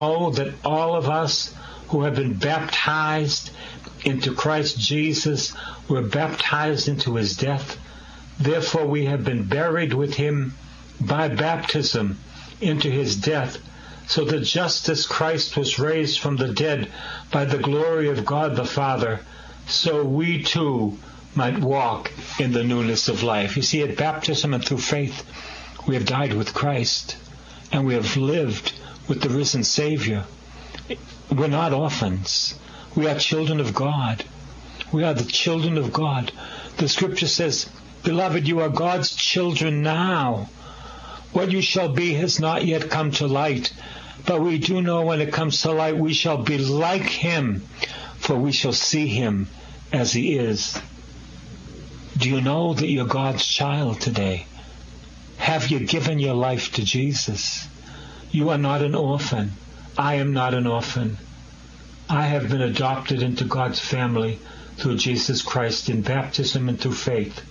know that all of us who have been baptized into Christ Jesus were baptized into his death. Therefore we have been buried with him by baptism into his death, so that just as Christ was raised from the dead by the glory of God the Father, so we too might walk in the newness of life. You see, at baptism and through faith, we have died with Christ, and we have lived with the risen Savior. We're not orphans. We are children of God. We are the children of God. The scripture says, "Beloved, you are God's children now. What you shall be has not yet come to light, but we do know when it comes to light we shall be like him, for we shall see him as he is." Do you know that you're God's child today? Have you given your life to Jesus? You are not an orphan. I am not an orphan. I have been adopted into God's family through Jesus Christ in baptism and through faith.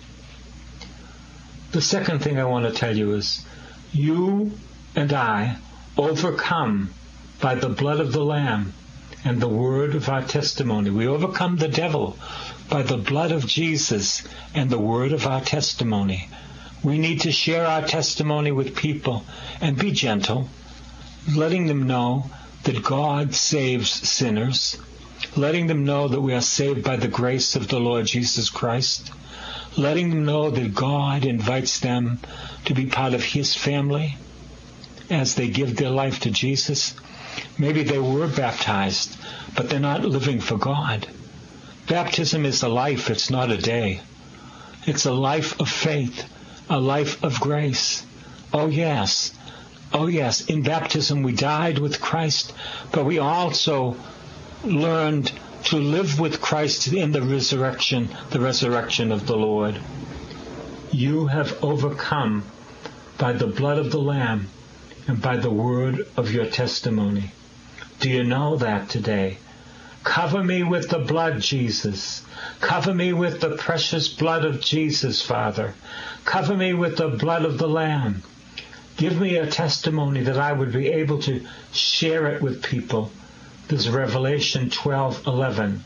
The second thing I want to tell you is, you and I overcome by the blood of the Lamb and the word of our testimony. We overcome the devil by the blood of Jesus and the word of our testimony. We need to share our testimony with people and be gentle, letting them know that God saves sinners, letting them know that we are saved by the grace of the Lord Jesus Christ, letting them know that God invites them to be part of his family as they give their life to Jesus. Maybe they were baptized, but they're not living for God. Baptism is a life, it's not a day. It's a life of faith, a life of grace. Oh yes, in baptism we died with Christ, but we also learned to live with Christ in the resurrection of the Lord. You have overcome by the blood of the Lamb and by the word of your testimony. Do you know that today? Cover me with the blood, Jesus. Cover me with the precious blood of Jesus, Father. Cover me with the blood of the Lamb. Give me a testimony that I would be able to share it with people. This is Revelation 12:11.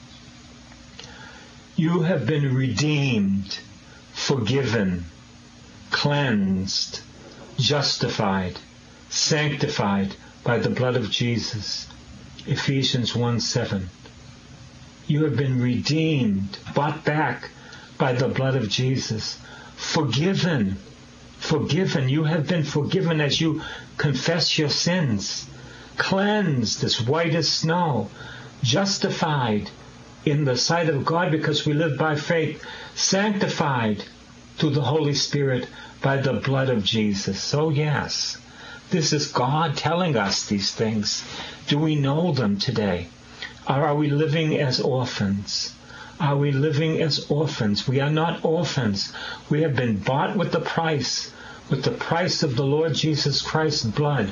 You have been redeemed, forgiven, cleansed, justified, sanctified by the blood of Jesus. Ephesians 1:7. You have been redeemed, bought back by the blood of Jesus. Forgiven. You have been forgiven as you confess your sins. Cleansed as white as snow. Justified in the sight of God because we live by faith. Sanctified through the Holy Spirit by the blood of Jesus. Oh yes, this is God telling us these things. Do we know them today? Or are we living as orphans? Are we living as orphans? We are not orphans. We have been bought with the price of the Lord Jesus Christ's blood.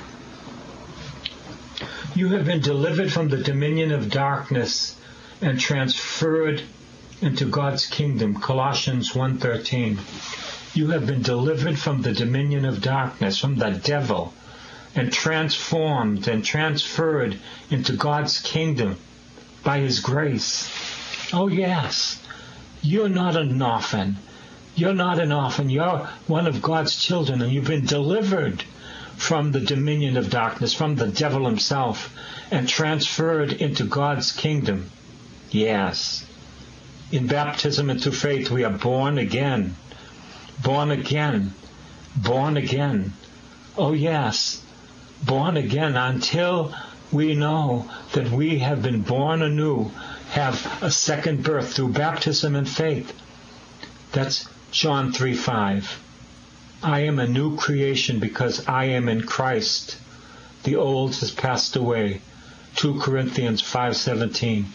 You have been delivered from the dominion of darkness and transferred into God's kingdom. Colossians 1:13. You have been delivered from the dominion of darkness, from the devil, and transformed and transferred into God's kingdom by his grace. Oh yes, you're not an orphan. You're not an orphan. You're one of God's children, and you've been delivered from the dominion of darkness, from the devil himself, and transferred into God's kingdom. Yes. In baptism and through faith, we are born again. Born again. Born again. Oh yes. Born again until we know that we have been born anew, have a second birth through baptism and faith. That's John 3:5. I am a new creation because I am in Christ. The old has passed away. 2 Corinthians 5:17.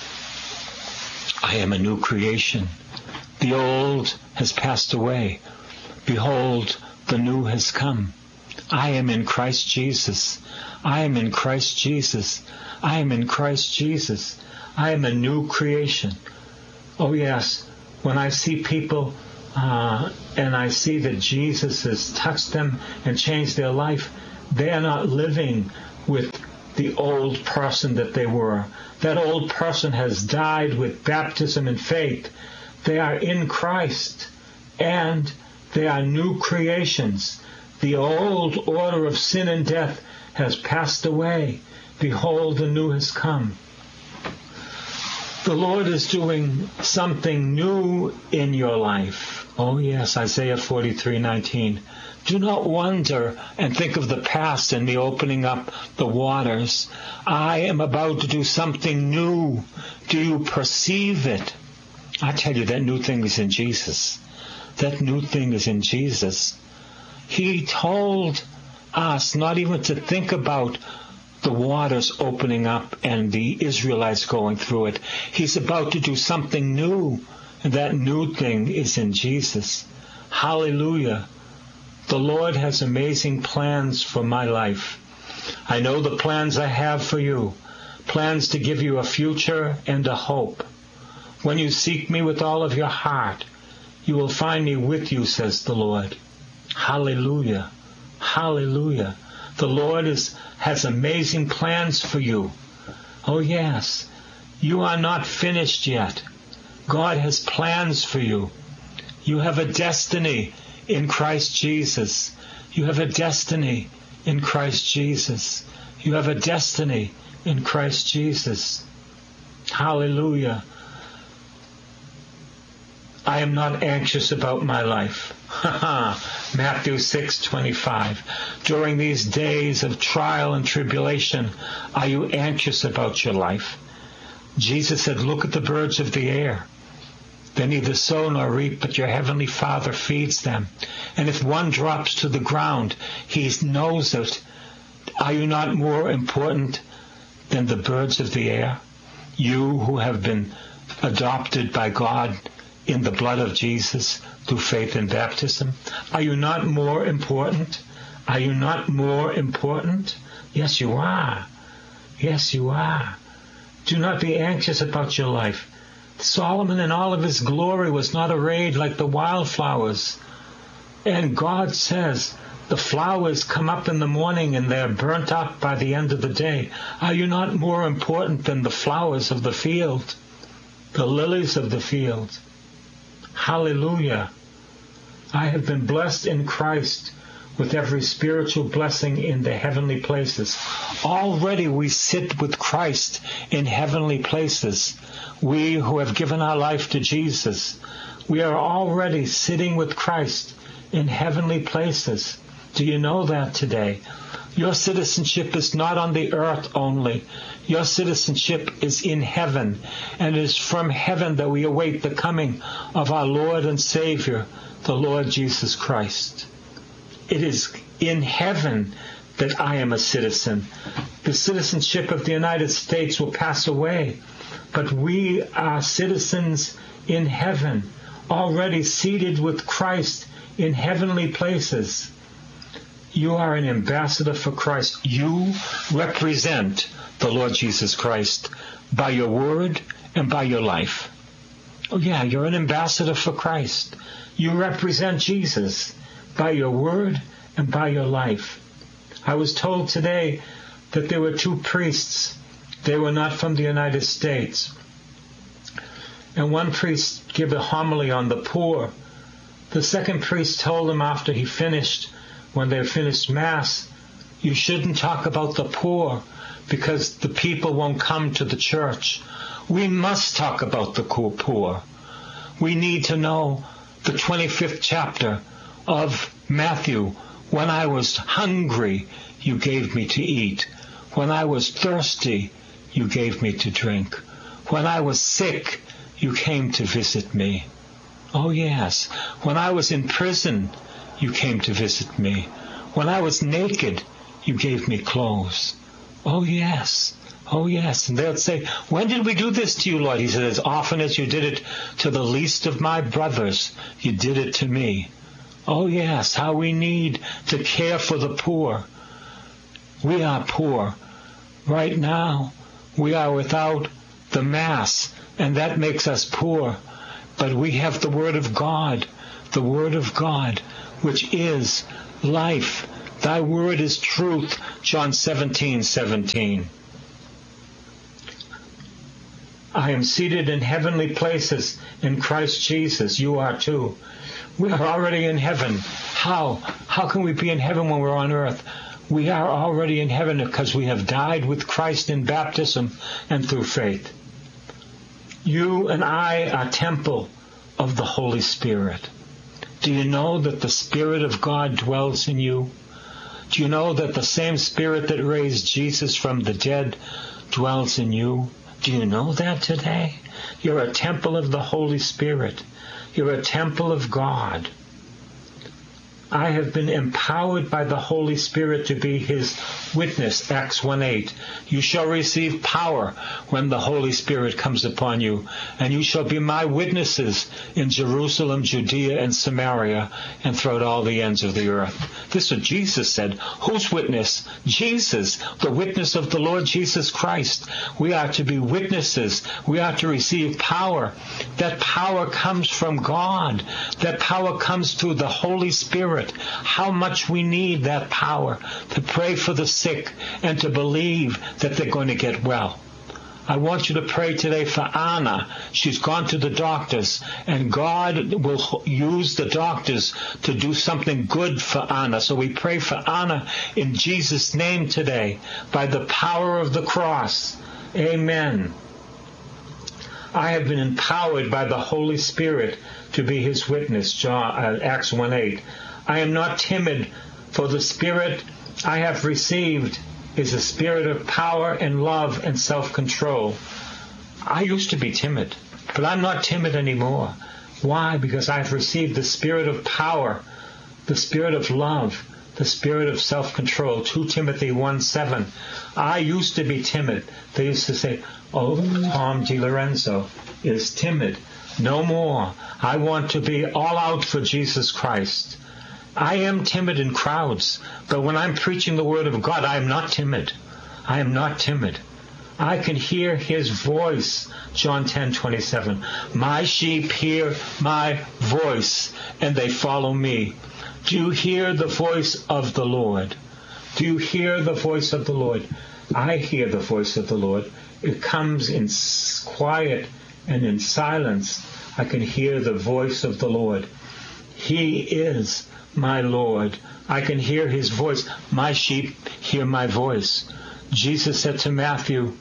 I am a new creation. The old has passed away. Behold, the new has come. I am in Christ Jesus. I am in Christ Jesus. I am in Christ Jesus. I am a new creation. Oh yes, when I see people and I see that Jesus has touched them and changed their life, they are not living with the old person that they were. That old person has died with baptism and faith. They are in Christ, and they are new creations. The old order of sin and death has passed away. Behold, the new has come. The Lord is doing something new in your life. Oh yes, Isaiah 43:19. Do not wonder and think of the past and me opening up the waters. I am about to do something new. Do you perceive it? I tell you, that new thing is in Jesus. That new thing is in Jesus. He told us not even to think about the waters opening up and the Israelites going through it. He's about to do something new, and that new thing is in Jesus. Hallelujah. The Lord has amazing plans for my life. I know the plans I have for you, plans to give you a future and a hope. When you seek me with all of your heart, you will find me with you, says the Lord. Hallelujah. Hallelujah. The Lord has amazing plans for you. Oh yes, you are not finished yet. God has plans for you. You have a destiny in Christ Jesus. You have a destiny in Christ Jesus. You have a destiny in Christ Jesus. Hallelujah. I am not anxious about my life. Matthew 6:25. During these days of trial and tribulation, are you anxious about your life? Jesus said, look at the birds of the air. They neither sow nor reap, but your heavenly Father feeds them. And if one drops to the ground, he knows it. Are you not more important than the birds of the air? You who have been adopted by God in the blood of Jesus through faith and baptism, are you not more important? Are you not more important? Yes, you are. Yes, you are. Do not be anxious about your life. Solomon in all of his glory was not arrayed like the wildflowers. And God says, the flowers come up in the morning and they're burnt up by the end of the day. Are you not more important than the flowers of the field, the lilies of the field? Hallelujah. I have been blessed in Christ with every spiritual blessing in the heavenly places. Already we sit with Christ in heavenly places. We who have given our life to Jesus, we are already sitting with Christ in heavenly places. Do you know that today? Your citizenship is not on the earth only. Your citizenship is in heaven, and it is from heaven that we await the coming of our Lord and Savior, the Lord Jesus Christ. It is in heaven that I am a citizen. The citizenship of the United States will pass away, but we are citizens in heaven, already seated with Christ in heavenly places. You are an ambassador for Christ. You represent the Lord Jesus Christ by your word and by your life. Oh yeah, you're an ambassador for Christ. You represent Jesus by your word and by your life. I was told today that there were two priests. They were not from the United States. And one priest gave a homily on the poor. The second priest told him after he finished, when they finished Mass, you shouldn't talk about the poor because the people won't come to the church. We must talk about the poor. We need to know the 25th chapter of Matthew. When I was hungry, you gave me to eat. When I was thirsty, you gave me to drink. When I was sick, you came to visit me. Oh yes, when I was in prison, you came to visit me. When I was naked, you gave me clothes. Oh yes, oh yes. And they'll say, when did we do this to you, Lord? He said, as often as you did it to the least of my brothers, you did it to me. Oh yes, how we need to care for the poor. We are poor. Right now, we are without the Mass, and that makes us poor. But we have the Word of God, which is life, Thy word is truth, John 17:17. I am seated in heavenly places in Christ Jesus. You are too. We are already in heaven. How? How can we be in heaven when we're on earth? We are already in heaven because we have died with Christ in baptism and through faith. You and I are temple of the Holy Spirit. Do you know that the Spirit of God dwells in you? Do you know that the same Spirit that raised Jesus from the dead dwells in you? Do you know that today? You're a temple of the Holy Spirit. You're a temple of God. I have been empowered by the Holy Spirit to be His witness, Acts 1:8. You shall receive power when the Holy Spirit comes upon you, and you shall be my witnesses in Jerusalem, Judea, and Samaria, and throughout all the ends of the earth. This is what Jesus said. Whose witness? Jesus, the witness of the Lord Jesus Christ. We are to be witnesses. We are to receive power. That power comes from God. That power comes through the Holy Spirit. How much we need that power to pray for the sick and to believe that they're going to get well. I want you to pray today for Anna. She's gone to the doctors, and God will use the doctors to do something good for Anna. So we pray for Anna in Jesus' name today, by the power of the cross. Amen. I have been empowered by the Holy Spirit to be His witness, Acts 1:8. I am not timid, for the Spirit I have received is a spirit of power and love and self-control. I used to be timid, but I'm not timid anymore. Why? Because I've received the spirit of power, the spirit of love, the spirit of self-control. 2 Timothy 1:7. I used to be timid. They used to say, oh, Tom DiLorenzo is timid. No more. I want to be all out for Jesus Christ. I am timid in crowds, but when I'm preaching the Word of God, I am not timid. I am not timid. I can hear His voice, John 10:27. My sheep hear my voice, and they follow me. Do you hear the voice of the Lord? Do you hear the voice of the Lord? I hear the voice of the Lord. It comes in quiet and in silence. I can hear the voice of the Lord. He is my Lord. I can hear His voice. My sheep hear my voice. Jesus said to Matthew,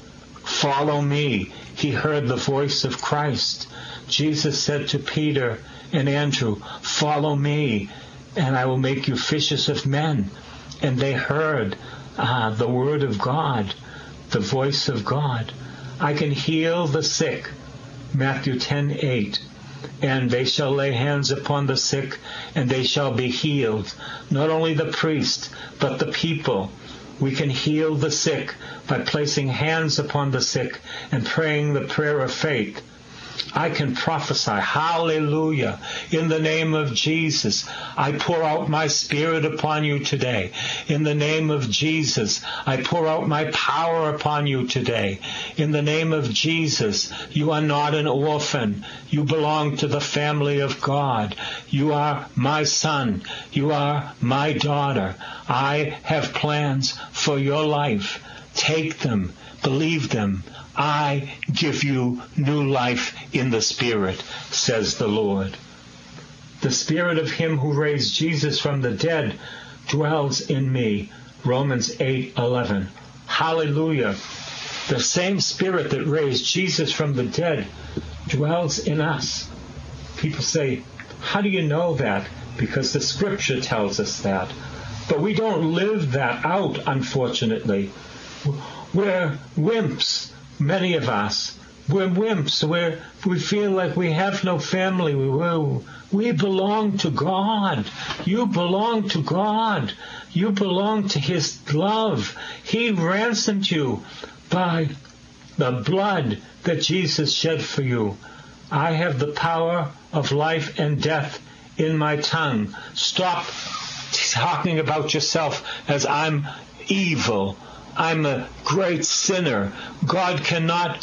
follow me. He heard the voice of Christ. Jesus said to Peter and Andrew, follow me, and I will make you fishers of men. And they heard the word of God, the voice of God. I can heal the sick, Matthew 10:8. And they shall lay hands upon the sick, and they shall be healed. Not only the priest, but the people. We can heal the sick by placing hands upon the sick and praying the prayer of faith. I can prophesy. Hallelujah. In the name of Jesus, I pour out my Spirit upon you today. In the name of Jesus, I pour out my power upon you today. In the name of Jesus, you are not an orphan. You belong to the family of God. You are my son. You are my daughter. I have plans for your life. Take them. Believe them. I give you new life in the Spirit, says the Lord. The Spirit of Him who raised Jesus from the dead dwells in me, Romans 8:11. Hallelujah. The same Spirit that raised Jesus from the dead dwells in us. People say, how do you know that? Because the Scripture tells us that. But we don't live that out, unfortunately. We're wimps. Many of us, we're wimps. We feel like we have no family. We belong to God. You belong to God. You belong to His love. He ransomed you by the blood that Jesus shed for you. I have the power of life and death in my tongue. Stop talking about yourself as I'm evil. I'm a great sinner. God cannot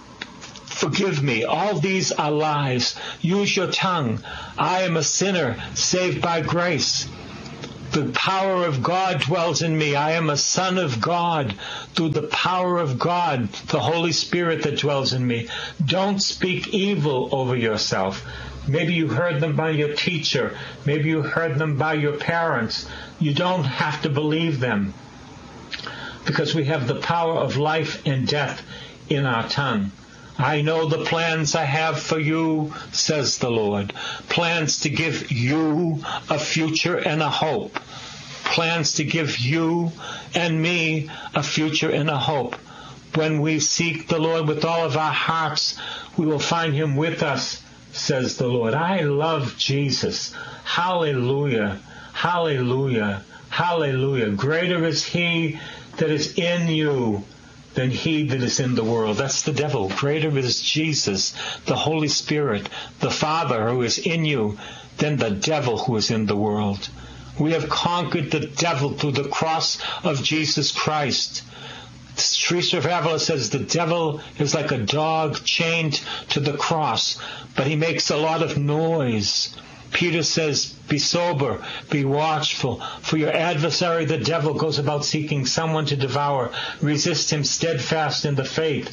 forgive me. All these are lies. Use your tongue. I am a sinner saved by grace. The power of God dwells in me. I am a son of God through the power of God, the Holy Spirit that dwells in me. Don't speak evil over yourself. Maybe you heard them by your teacher. Maybe you heard them by your parents. You don't have to believe them, because we have the power of life and death in our tongue. I know the plans I have for you, says the Lord. Plans to give you a future and a hope. Plans to give you and me a future and a hope. When we seek the Lord with all of our hearts, we will find him with us, says the Lord. I love Jesus. Hallelujah. Hallelujah. Hallelujah. Greater is he that is in you than he that is in the world. That's the devil. Greater is Jesus, the Holy Spirit, the Father who is in you, than the devil who is in the world. We have conquered the devil through the cross of Jesus Christ. Teresa of Avila says the devil is like a dog chained to the cross, but he makes a lot of noise. Peter says, be sober, be watchful, for your adversary the devil goes about seeking someone to devour. Resist him steadfast in the faith.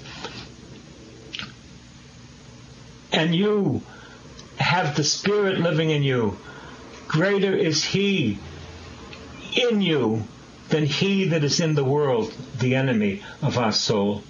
And you have the Spirit living in you. Greater is he in you than he that is in the world, the enemy of our soul.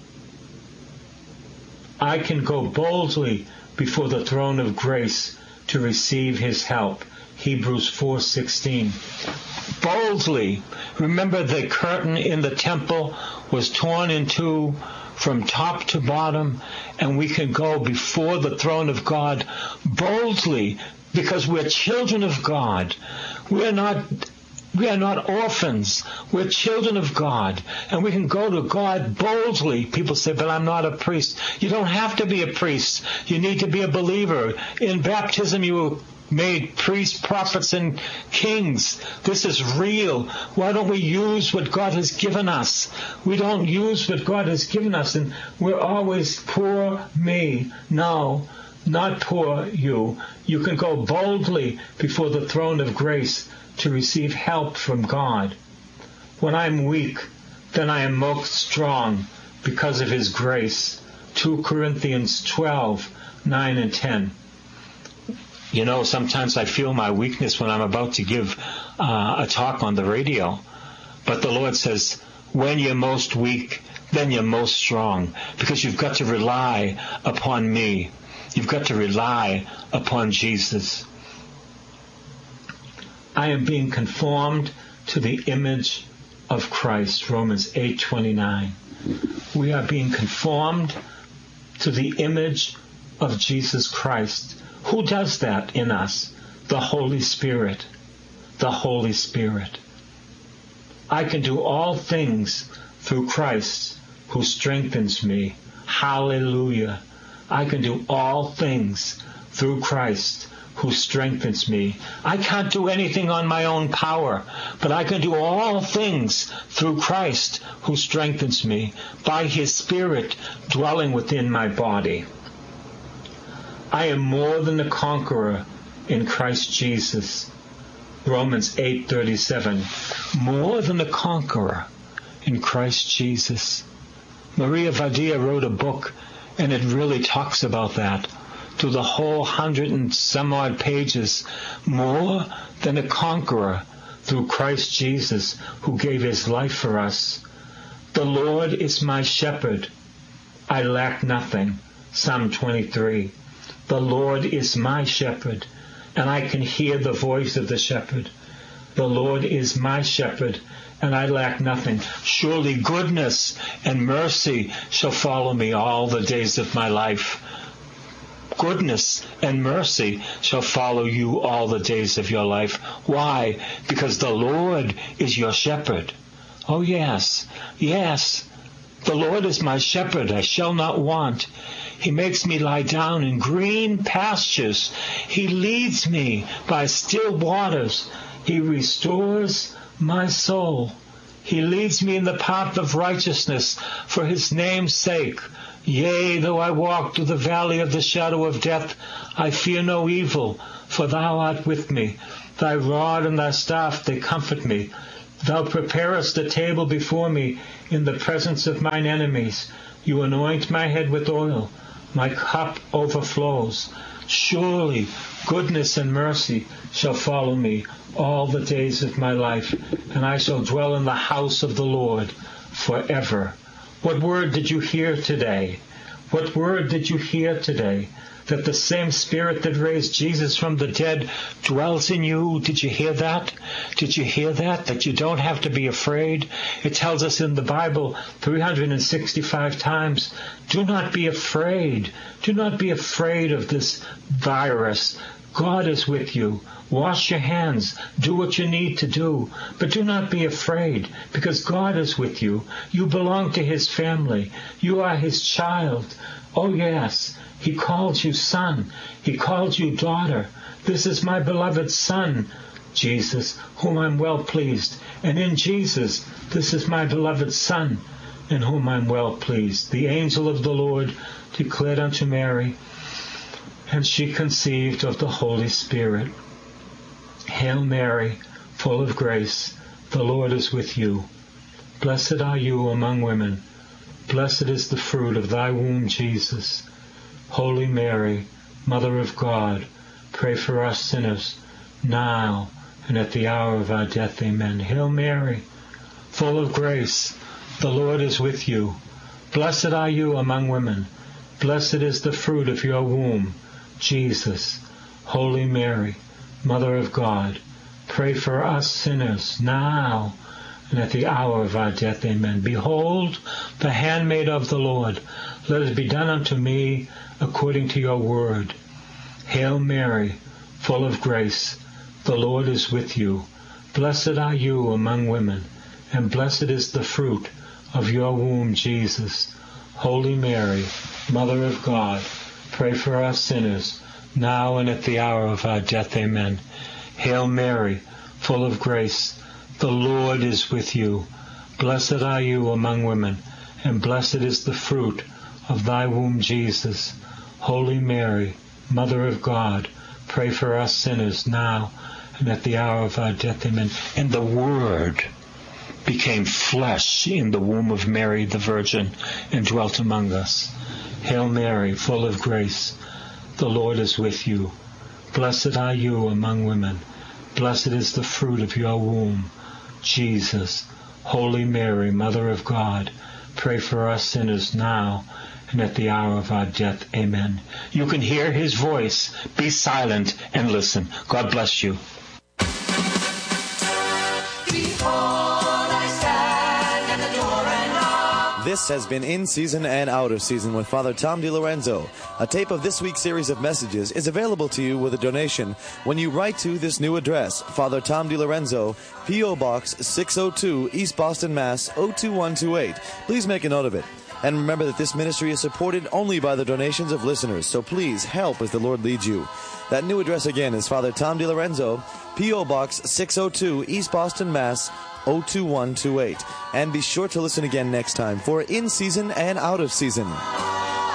I can go boldly before the throne of grace to receive his help. Hebrews 4:16. Boldly. Remember, the curtain in the temple was torn in two from top to bottom, and we can go before the throne of God boldly because we're children of God. We are not orphans. We're children of God. And we can go to God boldly. People say, but I'm not a priest. You don't have to be a priest. You need to be a believer. In baptism, you were made priests, prophets, and kings. This is real. Why don't we use what God has given us? We don't use what God has given us, and we're always poor me. No, not poor you. You can go boldly before the throne of grace to receive help from God. When I'm weak, then I am most strong because of his grace. 2 Corinthians 12:9 and 10. You know, sometimes I feel my weakness when I'm about to give a talk on the radio. But the Lord says, when you're most weak, then you're most strong, because you've got to rely upon me. You've got to rely upon Jesus. I am being conformed to the image of Christ, Romans 8:29. We are being conformed to the image of Jesus Christ. Who does that in us? The Holy Spirit. The Holy Spirit. I can do all things through Christ who strengthens me. Hallelujah. I can do all things through Christ who strengthens me. I can't do anything on my own power, but I can do all things through Christ who strengthens me by his Spirit dwelling within my body. I am more than a conqueror in Christ Jesus. Romans 8:37. More than a conqueror in Christ Jesus. Maria Vadia wrote a book, and it really talks about that. Through the whole 100 and some odd pages, more than a conqueror through Christ Jesus, who gave his life for us. The Lord is my shepherd. I lack nothing. Psalm 23. The Lord is my shepherd, and I can hear the voice of the shepherd. The Lord is my shepherd, and I lack nothing. Surely goodness and mercy shall follow me all the days of my life. Goodness and mercy shall follow you all the days of your life. Why? Because the Lord is your shepherd. Oh, yes, yes. The Lord is my shepherd. I shall not want. He makes me lie down in green pastures. He leads me by still waters. He restores my soul. He leads me in the path of righteousness for his name's sake. Yea, though I walk through the valley of the shadow of death, I fear no evil, for thou art with me. Thy rod and thy staff, they comfort me. Thou preparest a table before me in the presence of mine enemies. You anoint my head with oil. My cup overflows. Surely goodness and mercy shall follow me all the days of my life, and I shall dwell in the house of the Lord forever. What word did you hear today? What word did you hear today? That the same Spirit that raised Jesus from the dead dwells in you. Did you hear that? Did you hear that? That you don't have to be afraid. It tells us in the Bible 365 times, do not be afraid. Do not be afraid of this virus. God is with you. Wash your hands. Do what you need to do. But do not be afraid, because God is with you. You belong to His family. You are His child. Oh yes, He called you son. He called you daughter. This is my beloved Son, Jesus, whom I'm well pleased. And in Jesus, this is my beloved Son, in whom I'm well pleased. The angel of the Lord declared unto Mary, and she conceived of the Holy Spirit. Hail Mary, full of grace, the Lord is with you. Blessed are you among women. Blessed is the fruit of thy womb, Jesus. Holy Mary, Mother of God, pray for us sinners, now and at the hour of our death. Amen. Hail Mary, full of grace, the Lord is with you. Blessed are you among women. Blessed is the fruit of your womb, Jesus. Holy Mary, Mother of God, pray for us sinners, now and at the hour of our death. Amen. Behold, the handmaid of the Lord. Let it be done unto me according to your word. Hail Mary, full of grace, the Lord is with you. Blessed are you among women, and blessed is the fruit of your womb, Jesus. Holy Mary, Mother of God, pray for us sinners, now and at the hour of our death. Amen. Hail Mary, full of grace, the Lord is with you. Blessed are you among women, and blessed is the fruit of thy womb, Jesus. Holy Mary, Mother of God, pray for us sinners, now and at the hour of our death. Amen. And the Word became flesh in the womb of Mary the Virgin and dwelt among us. Hail Mary, full of grace, the Lord is with you. Blessed are you among women. Blessed is the fruit of your womb, Jesus. Holy Mary, Mother of God, pray for us sinners now and at the hour of our death. Amen. You can hear His voice. Be silent and listen. God bless you. This has been In Season and Out of Season with Father Tom DiLorenzo. A tape of this week's series of messages is available to you with a donation when you write to this new address, Father Tom DiLorenzo, P.O. Box 602, East Boston, Mass. 02128. Please make a note of it. And remember that this ministry is supported only by the donations of listeners, so please help as the Lord leads you. That new address again is Father Tom DiLorenzo, P.O. Box 602, East Boston, Mass. 02128. And be sure to listen again next time for In Season and Out of Season.